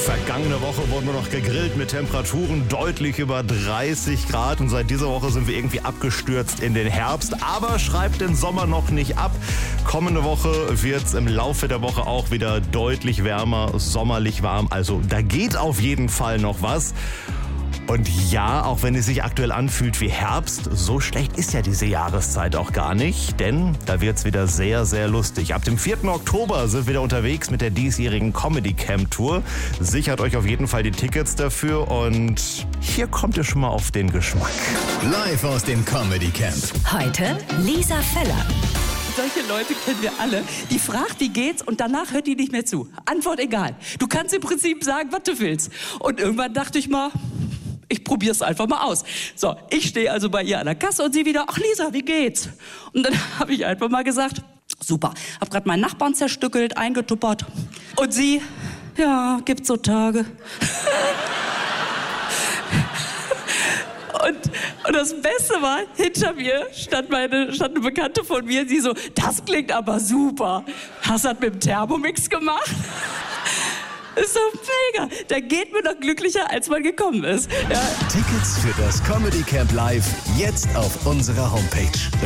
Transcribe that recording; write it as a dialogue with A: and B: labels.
A: Vergangene Woche wurden wir noch gegrillt mit Temperaturen deutlich über 30 Grad und seit dieser Woche sind wir irgendwie abgestürzt in den Herbst. Aber schreibt den Sommer noch nicht ab. Kommende Woche wird es im Laufe der Woche auch wieder deutlich wärmer, sommerlich warm. Also da geht auf jeden Fall noch was. Und ja, auch wenn es sich aktuell anfühlt wie Herbst, so schlecht ist ja diese Jahreszeit auch gar nicht, denn da wird's wieder sehr, sehr lustig. Ab dem 4. Oktober sind wir wieder unterwegs mit der diesjährigen Comedy Camp Tour. Sichert euch auf jeden Fall die Tickets dafür und hier kommt ihr schon mal auf den Geschmack.
B: Live aus dem Comedy Camp.
C: Heute Lisa Feller.
D: Solche Leute kennen wir alle. Die fragt, wie geht's und danach hört die nicht mehr zu. Antwort egal. Du kannst im Prinzip sagen, was du willst. Und irgendwann dachte ich mal, ich probier's einfach mal aus. So, ich stehe also bei ihr an der Kasse und sie wieder, ach Lisa, wie geht's? Und dann habe ich einfach mal gesagt, super, hab gerade meinen Nachbarn zerstückelt, eingetuppert. Und sie, ja, gibt's so Tage. Und das Beste war, hinter mir stand eine Bekannte von mir, sie so, das klingt aber super. Hast du das mit dem Thermomix gemacht? Ist doch mega. Da geht man doch glücklicher, als man gekommen ist. Ja.
B: Tickets für das Comedy Camp Live jetzt auf unserer Homepage